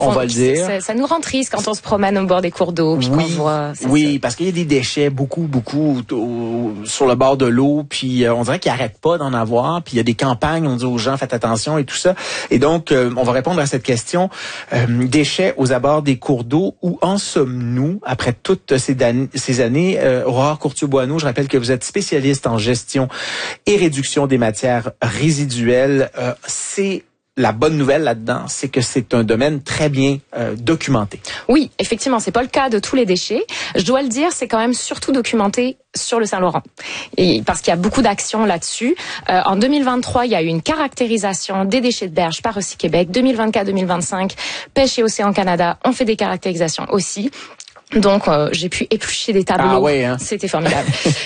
on va le dire. Ça nous rend triste quand on se promène au bord des cours d'eau puis qu'on voit. Oui, parce qu'il y a des déchets beaucoup sur le bord de l'eau, puis on dirait qu'ils n'arrêtent pas d'en avoir, puis il y a des campagnes, on dit aux gens faites attention et tout ça. Et donc, on va répondre à cette question. Déchets aux abords des cours d'eau, où en sommes-nous après toutes ces années? Aurore Courtieu-Boineau, je rappelle que vous êtes spécialiste en gestion et réduction des matières résiduelles. C'est la bonne nouvelle là-dedans, c'est que c'est un domaine très bien documenté. Oui, effectivement, c'est pas le cas de tous les déchets. Je dois le dire, c'est quand même surtout documenté sur le Saint-Laurent. Et parce qu'il y a beaucoup d'actions là-dessus. En 2023, il y a eu une caractérisation des déchets de berge par Recyquébec. 2024-2025, Pêche et Océan Canada ont fait des caractérisations aussi. Donc, j'ai pu éplucher des tableaux. Ah ouais, hein? C'était formidable.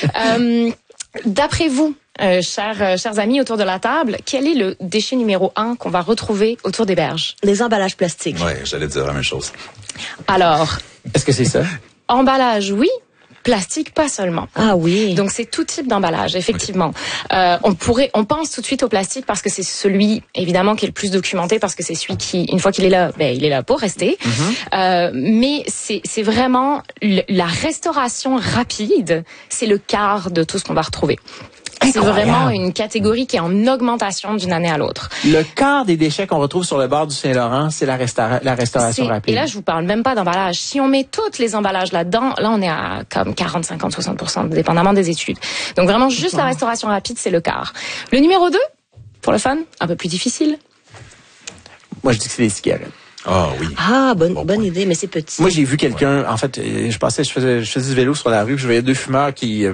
D'après vous, chers amis autour de la table, quel est le déchet numéro 1 qu'on va retrouver autour des berges? Les emballages plastiques. Oui, j'allais dire la même chose. Alors, est-ce que c'est ça? Emballage, oui. Plastique, pas seulement. Ah oui. Donc c'est tout type d'emballage, effectivement. On pense tout de suite au plastique parce que c'est celui, évidemment, qui est le plus documenté parce que c'est celui qui, une fois qu'il est là, il est là pour rester. Mais c'est vraiment la restauration rapide, c'est le quart de tout ce qu'on va retrouver. C'est vraiment une catégorie qui est en augmentation d'une année à l'autre. Le quart des déchets qu'on retrouve sur le bord du Saint-Laurent, c'est la restauration rapide. Et là, je vous parle même pas d'emballage. Si on met tous les emballages là-dedans, là, on est à comme 40, 50, 60%, dépendamment des études. Donc vraiment, juste la restauration rapide, c'est le quart. Le numéro 2, pour le fun, un peu plus difficile. Moi, je dis que c'est les cigarettes. Ah oui. Ah, bonne idée, mais c'est petit. Moi, j'ai vu quelqu'un, en fait, je faisais du vélo sur la rue, puis je voyais deux fumeurs qui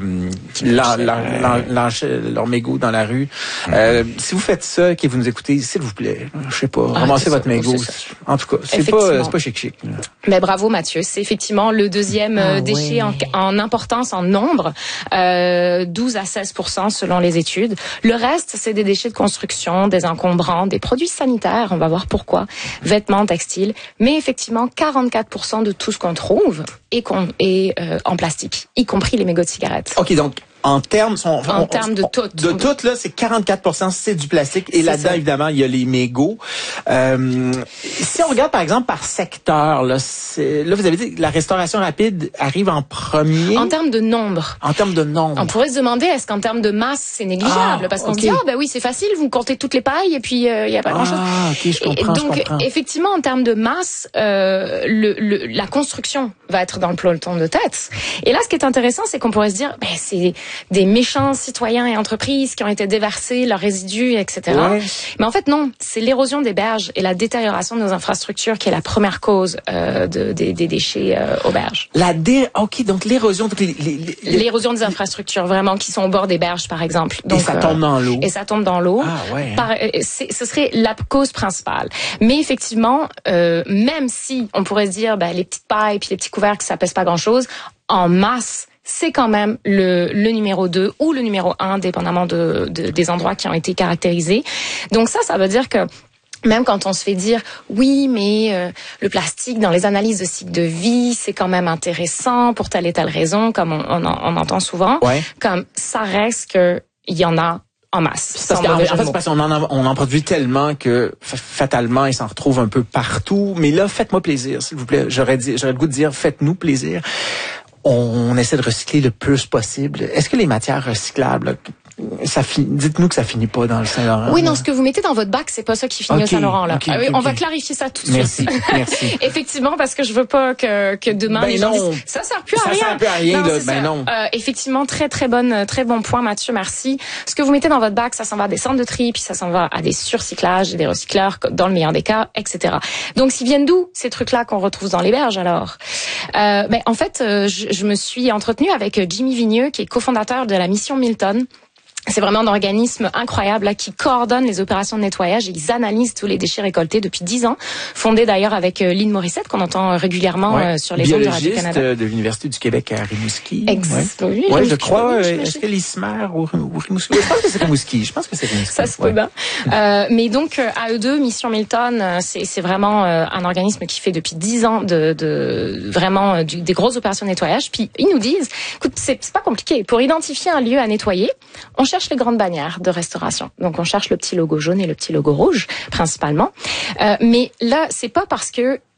lâchaient leur mégot dans la rue. Si vous faites ça, que vous nous écoutez, s'il vous plaît, je sais pas, ramassez votre mégot. En tout cas, c'est pas chic. Mais bravo Mathieu, c'est effectivement le deuxième déchet en importance, en nombre, 12 à 16% selon les études. Le reste, c'est des déchets de construction, des encombrants, des produits sanitaires, on va voir pourquoi, vêtements, textiles, mais effectivement 44% de tout ce qu'on trouve est en plastique, y compris les mégots de cigarettes. OK, donc en termes de tout. De tout, là, c'est 44%, c'est du plastique. Et là-dedans, évidemment, il y a les mégots. Si on regarde, par exemple, par secteur, là, vous avez dit que la restauration rapide arrive en premier. En termes de nombre. En termes de nombre. On pourrait se demander, est-ce qu'en termes de masse, c'est négligeable? Parce qu'on se dit, oui, c'est facile, vous comptez toutes les pailles et puis il y a pas grand-chose. OK, je comprends. Donc, effectivement, en termes de masse, la construction va être dans le peloton de tête. Et là, ce qui est intéressant, c'est qu'on pourrait se dire, c'est des méchants citoyens et entreprises qui ont été déversés, leurs résidus, etc. Ouais. Mais en fait, non. C'est l'érosion des berges et la détérioration de nos infrastructures qui est la première cause des déchets aux berges. OK, donc l'érosion... L'érosion des infrastructures, vraiment, qui sont au bord des berges, par exemple. Donc, et ça tombe dans l'eau. Et ça tombe dans l'eau. Ah, ouais. Ce serait la cause principale. Mais effectivement, même si on pourrait se dire, les petites pailles puis les petits couvercles, ça pèse pas grand-chose, en masse, c'est quand même le numéro 2 ou le numéro 1, dépendamment des endroits qui ont été caractérisés. Donc ça veut dire que même quand on se fait dire oui, mais le plastique dans les analyses de cycle de vie, c'est quand même intéressant pour telle et telle raison, comme on entend souvent, comme ça reste que il y en a en masse. En fait, c'est parce qu'on en produit tellement que fatalement, il s'en retrouve un peu partout. Mais là, faites-moi plaisir, s'il vous plaît. J'aurais le goût de dire, faites-nous plaisir. On essaie de recycler le plus possible. Est-ce que les matières recyclables, dites-nous que ça finit pas dans le Saint-Laurent? Oui, non, ce que vous mettez dans votre bac, c'est pas ça qui finit au Saint-Laurent, là. On va clarifier ça tout de suite. Merci. Effectivement, parce que je veux pas que demain les gens disent, ça sert plus à rien. Ça sert plus à rien, non. Effectivement, très bon point, Mathieu, merci. Ce que vous mettez dans votre bac, ça s'en va à des centres de tri, puis ça s'en va à des surcyclages, des recycleurs, dans le meilleur des cas, etc. Donc, s'ils viennent d'où, ces trucs-là qu'on retrouve dans les berges, alors? En fait, je me suis entretenue avec Jimmy Vigneux, qui est cofondateur de la mission Milton. C'est vraiment un organisme incroyable là, qui coordonne les opérations de nettoyage et ils analysent tous les déchets récoltés depuis 10 ans. Fondé d'ailleurs avec Lynn Morissette, qu'on entend régulièrement sur les ondes de Radio-Canada. Biologiste de l'Université du Québec à Rimouski. Exact. Oui, je crois. Est-ce que l'ISMER ou Rimouski? Je pense que c'est Rimouski. Ça se peut bien. Mais donc, à eux deux, Mission Milton, c'est vraiment un organisme qui fait depuis 10 ans vraiment des grosses opérations de nettoyage. Puis, ils nous disent, écoute, c'est pas compliqué. Pour identifier un lieu à nettoyer, on cherche les grandes bannières de restauration. Donc, on cherche le petit logo jaune et le petit logo rouge, principalement. Mais là, c'est pas parce que